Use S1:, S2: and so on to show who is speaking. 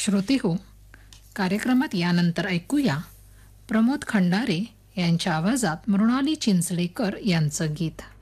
S1: श्रोते हो, कार्यक्रमात यानंतर ऐकूया प्रमोद खंडारे यांच्या आवाजात मृणाली चिंचलेकर यांचं गीत.